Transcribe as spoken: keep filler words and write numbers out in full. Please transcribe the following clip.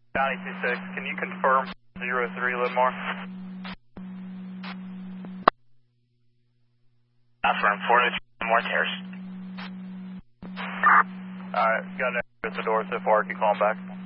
County two six, can you confirm zero three Lidmore? Affirm, four to three more tears. Alright, got an at the door so far, can you call him back?